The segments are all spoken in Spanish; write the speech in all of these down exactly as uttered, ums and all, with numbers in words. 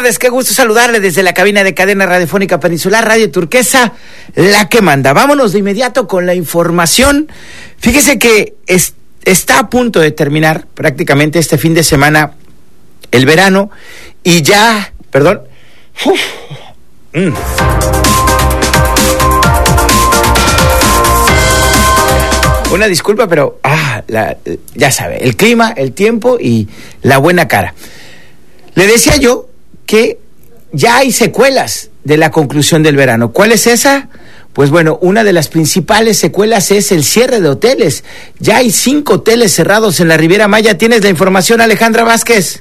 tardes, qué gusto saludarle desde la cabina de Cadena Radiofónica Peninsular, Radio Turquesa, la que manda. Vámonos de inmediato con la información. Fíjese que es, está a punto de terminar prácticamente este fin de semana el verano y ya, perdón, uf, mm. Una disculpa, pero ah, la, ya sabe, el clima, el tiempo y la buena cara. Le decía yo que ya hay secuelas de la conclusión del verano. ¿Cuál es esa? Pues bueno, una de las principales secuelas es el cierre de hoteles. Ya hay cinco hoteles cerrados en la Riviera Maya. ¿Tienes la información, Alejandra Vázquez?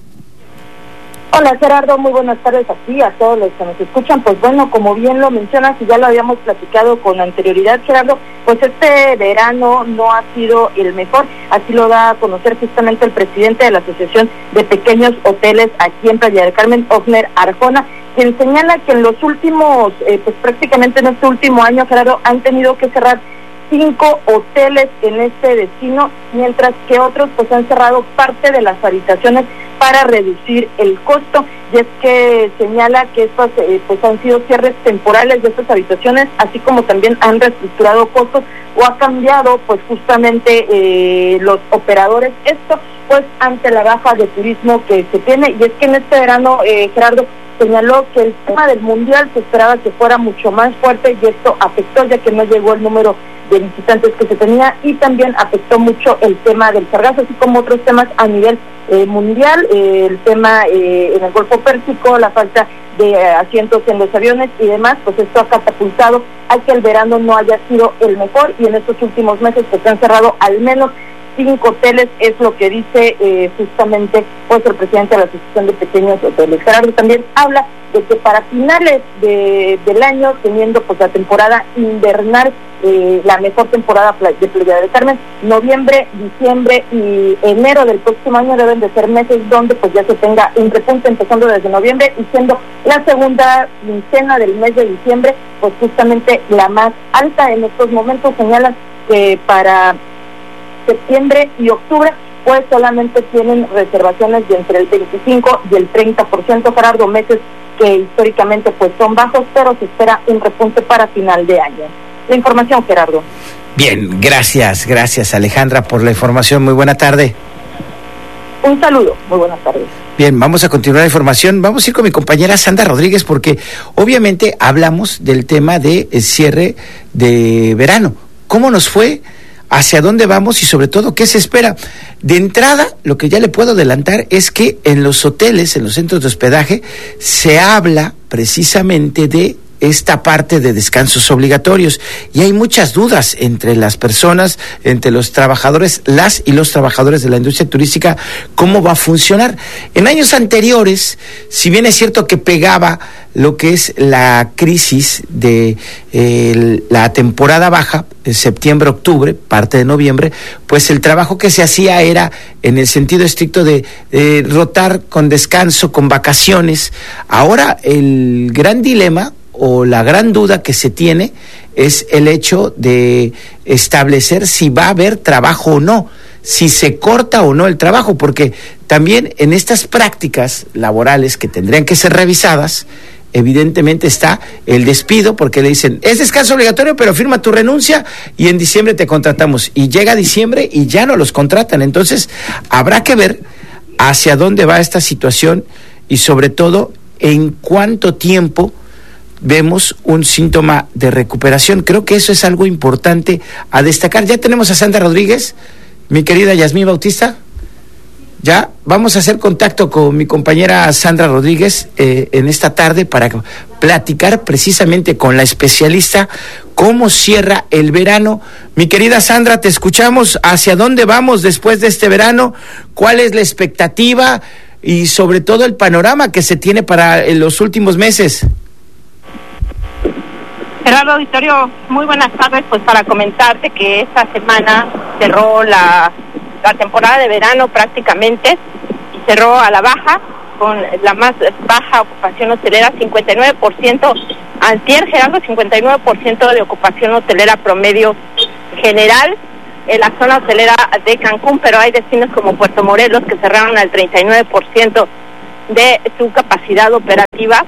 Hola Gerardo, muy buenas tardes a ti, a todos los que nos escuchan. Pues bueno, como bien lo mencionas y ya lo habíamos platicado con anterioridad, Gerardo, pues este verano no ha sido el mejor, así lo da a conocer justamente el presidente de la Asociación de Pequeños Hoteles aquí en Playa del Carmen, Osner Arjona, quien señala que en los últimos, eh, pues prácticamente en este último año, Gerardo, han tenido que cerrar cinco hoteles en este destino, mientras que otros pues han cerrado parte de las habitaciones para reducir el costo, y es que señala que estos eh, pues han sido cierres temporales de estas habitaciones, así como también han reestructurado costos o ha cambiado pues justamente eh, los operadores, esto pues ante la baja de turismo que se tiene, y es que en este verano, eh, Gerardo, señaló que el tema del mundial se esperaba que fuera mucho más fuerte y esto afectó ya que no llegó el número de visitantes que se tenía, y también afectó mucho el tema del sargazo, así como otros temas a nivel eh, mundial, eh, el tema eh, en el Golfo Pérsico, la falta de eh, asientos en los aviones y demás, pues esto ha catapultado a que el verano no haya sido el mejor, y en estos últimos meses pues se han cerrado al menos cinco hoteles, es lo que dice eh, justamente pues el presidente de la Asociación de Pequeños Hoteles. Gerardo también habla de que para finales de, del año, teniendo pues la temporada invernal, eh, la mejor temporada de Playa del Carmen, noviembre, diciembre y enero del próximo año deben de ser meses donde pues ya se tenga un repunte empezando desde noviembre y siendo la segunda quincena del mes de diciembre pues justamente la más alta. En estos momentos señalan que para septiembre y octubre pues solamente tienen reservaciones de entre el veinticinco y el treinta por ciento, Gerardo, meses que históricamente pues son bajos, pero se espera un repunte para final de año. La información, Gerardo. Bien, gracias, gracias Alejandra por la información, muy buena tarde. Un saludo, muy buenas tardes. Bien, vamos a continuar la información, vamos a ir con mi compañera Sandra Rodríguez porque obviamente hablamos del tema de cierre de verano. ¿Cómo nos fue? ¿Hacia dónde vamos? Y sobre todo, ¿qué se espera? De entrada, lo que ya le puedo adelantar es que en los hoteles, en los centros de hospedaje, se habla precisamente de esta parte de descansos obligatorios y hay muchas dudas entre las personas, entre los trabajadores, las y los trabajadores de la industria turística, cómo va a funcionar. En años anteriores, si bien es cierto que pegaba lo que es la crisis de eh, la temporada baja, septiembre, octubre, parte de noviembre, pues el trabajo que se hacía era en el sentido estricto de eh, rotar con descanso, con vacaciones. Ahora el gran dilema o la gran duda que se tiene es el hecho de establecer si va a haber trabajo o no, si se corta o no el trabajo, porque también en estas prácticas laborales que tendrían que ser revisadas, evidentemente está el despido, porque le dicen, es descanso obligatorio, pero firma tu renuncia y en diciembre te contratamos. Y llega diciembre y ya no los contratan. Entonces, habrá que ver hacia dónde va esta situación y sobre todo, en cuánto tiempo vemos un síntoma de recuperación. Creo que eso es algo importante a destacar. Ya tenemos a Sandra Rodríguez, mi querida Yasmín Bautista. Ya vamos a hacer contacto con mi compañera Sandra Rodríguez eh, en esta tarde para platicar precisamente con la especialista cómo cierra el verano. Mi querida Sandra, te escuchamos. ¿Hacia dónde vamos después de este verano? ¿Cuál es la expectativa y sobre todo el panorama que se tiene para en los últimos meses? Gerardo Auditorio, muy buenas tardes. Pues para comentarte que esta semana cerró la, la temporada de verano prácticamente y cerró a la baja con la más baja ocupación hotelera, cincuenta y nueve por ciento. Antier, Gerardo, cincuenta y nueve por ciento de ocupación hotelera promedio general en la zona hotelera de Cancún, pero hay destinos como Puerto Morelos que cerraron al treinta y nueve por ciento de su capacidad operativa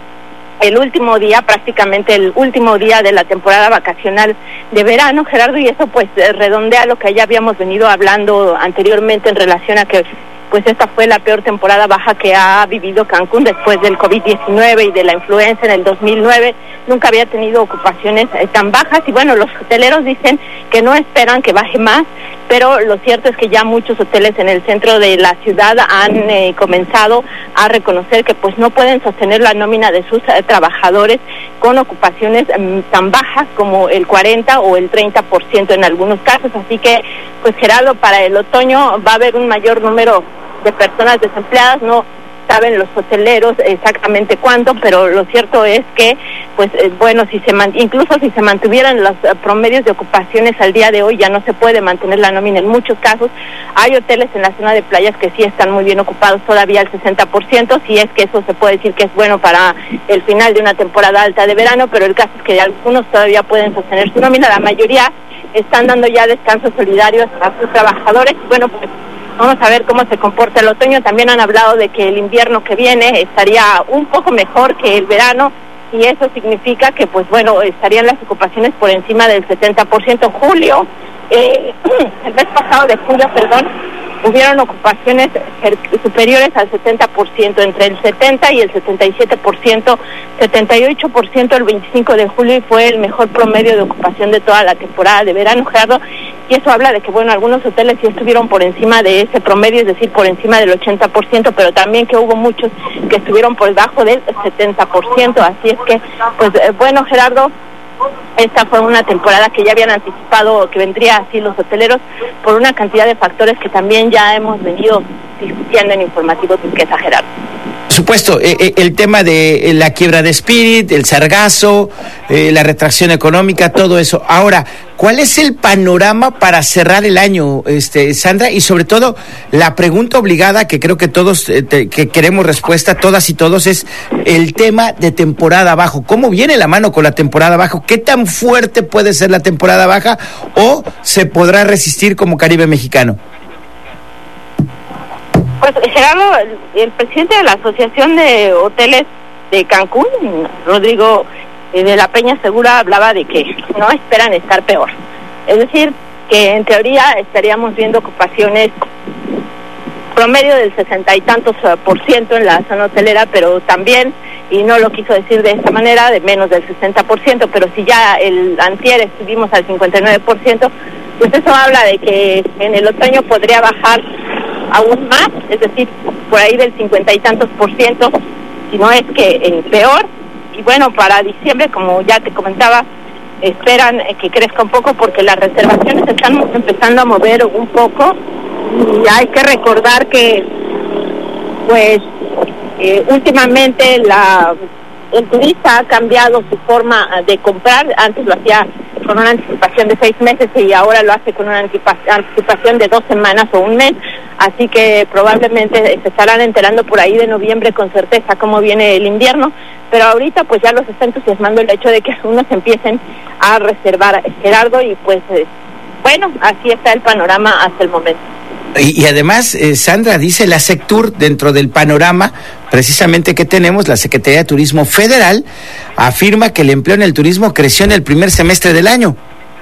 el último día, prácticamente el último día de la temporada vacacional de verano, Gerardo, y eso pues redondea lo que ya habíamos venido hablando anteriormente en relación a que pues esta fue la peor temporada baja que ha vivido Cancún después del COVID diecinueve y de la influenza en el dos mil nueve. Nunca había tenido ocupaciones eh, tan bajas, y bueno, los hoteleros dicen que no esperan que baje más, pero lo cierto es que ya muchos hoteles en el centro de la ciudad han eh, comenzado a reconocer que pues no pueden sostener la nómina de sus eh, trabajadores con ocupaciones eh, tan bajas como el cuarenta o el treinta por ciento en algunos casos. Así que pues Gerardo, para el otoño va a haber un mayor número de personas desempleadas. No saben los hoteleros exactamente cuánto, pero lo cierto es que pues eh, bueno, si se man- incluso si se mantuvieran los uh, promedios de ocupaciones al día de hoy, ya no se puede mantener la nómina. En muchos casos hay hoteles en la zona de playas que sí están muy bien ocupados, todavía al sesenta por ciento, si es que eso se puede decir que es bueno para el final de una temporada alta de verano, pero el caso es que algunos todavía pueden sostener su nómina. La mayoría están dando ya descansos solidarios a sus trabajadores. Bueno, pues vamos a ver cómo se comporta el otoño. También han hablado de que el invierno que viene estaría un poco mejor que el verano, y eso significa que, pues bueno, estarían las ocupaciones por encima del setenta por ciento. Julio, eh, el mes pasado de julio, perdón, hubieron ocupaciones superiores al setenta por ciento, entre el setenta y el setenta y siete por ciento, setenta y ocho por ciento el veinticinco de julio, y fue el mejor promedio de ocupación de toda la temporada de verano, Gerardo. Y eso habla de que, bueno, algunos hoteles sí estuvieron por encima de ese promedio, es decir, por encima del ochenta por ciento, pero también que hubo muchos que estuvieron por debajo del setenta por ciento. Así es que, pues, eh, bueno, Gerardo, esta fue una temporada que ya habían anticipado que vendría así los hoteleros por una cantidad de factores que también ya hemos venido discutiendo en Informativo Turquesa, Gerardo. Por supuesto, eh, eh, el tema de eh, la quiebra de Spirit, el sargazo, eh, la retracción económica, todo eso. Ahora, ¿cuál es el panorama para cerrar el año, este, Sandra? Y sobre todo, la pregunta obligada que creo que todos eh, te, que queremos respuesta, todas y todos, es el tema de temporada bajo. ¿Cómo viene la mano con la temporada bajo? ¿Qué tan fuerte puede ser la temporada baja o se podrá resistir como Caribe mexicano? Pues Gerardo, el, el presidente de la Asociación de Hoteles de Cancún, Rodrigo eh, de la Peña Segura, hablaba de que no esperan estar peor. Es decir, que en teoría estaríamos viendo ocupaciones promedio del sesenta y tantos uh, por ciento en la zona hotelera, pero también, y no lo quiso decir de esta manera, de menos del sesenta por ciento, pero si ya el antier estuvimos al cincuenta y nueve por ciento, pues eso habla de que en el otoño podría bajar aún más, es decir, por ahí del cincuenta y tantos por ciento, si no es que eh, peor. Y bueno, para diciembre, como ya te comentaba, esperan eh, que crezca un poco porque las reservaciones están empezando a mover un poco, y hay que recordar que pues eh, últimamente la el turista ha cambiado su forma de comprar. Antes lo hacía con una anticipación de seis meses y ahora lo hace con una anticipación de dos semanas o un mes, así que probablemente se estarán enterando por ahí de noviembre con certeza cómo viene el invierno, pero ahorita pues ya los está entusiasmando el hecho de que algunos empiecen a reservar, Gerardo, y pues eh, bueno, así está el panorama hasta el momento. Y, y además, eh, Sandra, dice la Sectur, dentro del panorama precisamente que tenemos, la Secretaría de Turismo Federal afirma que el empleo en el turismo creció en el primer semestre del año.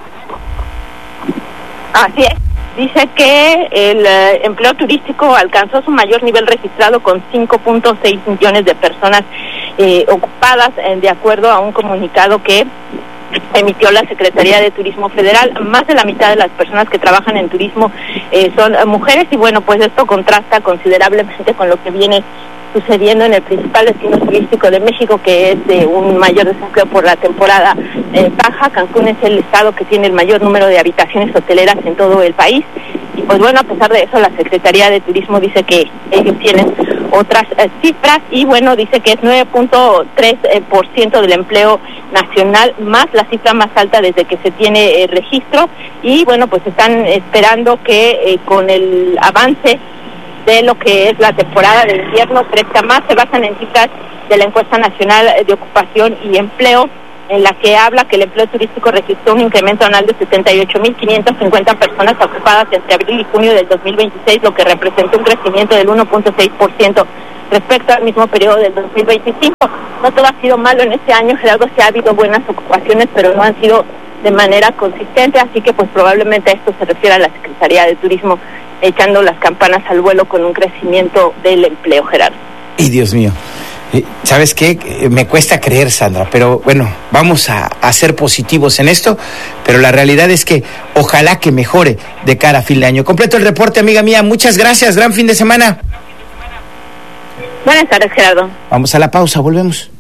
Así es. Dice que el eh, empleo turístico alcanzó su mayor nivel registrado con cinco punto seis millones de personas eh, ocupadas, eh, de acuerdo a un comunicado que emitió la Secretaría de Turismo Federal. Más de la mitad de las personas que trabajan en turismo eh, son mujeres, y bueno, pues esto contrasta considerablemente con lo que viene sucediendo en el principal destino turístico de México, que es de un mayor desempleo por la temporada eh, baja. Cancún es el estado que tiene el mayor número de habitaciones hoteleras en todo el país, y pues bueno, a pesar de eso, la Secretaría de Turismo dice que ellos tienen otras eh, cifras, y bueno, dice que es nueve punto tres por ciento del empleo nacional, más la cifra más alta desde que se tiene eh, registro, y bueno, pues están esperando que eh, con el avance de lo que es la temporada de invierno crezca más. Se basan en cifras de la Encuesta Nacional de Ocupación y Empleo, en la que habla que el empleo turístico registró un incremento anual de setenta y ocho mil quinientas cincuenta personas ocupadas entre abril y junio del dos mil veintiséis, lo que representa un crecimiento del uno punto seis por ciento respecto al mismo periodo del dos mil veinticinco. No todo ha sido malo en este año, Gerardo, sí ha habido buenas ocupaciones, pero no han sido de manera consistente, así que pues probablemente a esto se refiere a la Secretaría de Turismo echando las campanas al vuelo con un crecimiento del empleo, Gerardo. Y Dios mío, ¿sabes qué? Me cuesta creer, Sandra, pero bueno, vamos a, a ser positivos en esto, pero la realidad es que ojalá que mejore de cara a fin de año. Completo el reporte, amiga mía, muchas gracias, gran fin de semana. Buenas tardes, Gerardo. Vamos a la pausa, volvemos.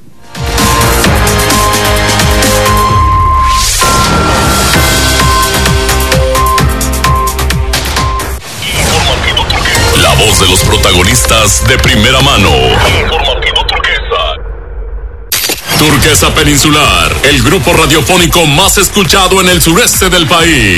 La voz de los protagonistas de primera mano. Informativo Turquesa. Turquesa Peninsular, el grupo radiofónico más escuchado en el sureste del país.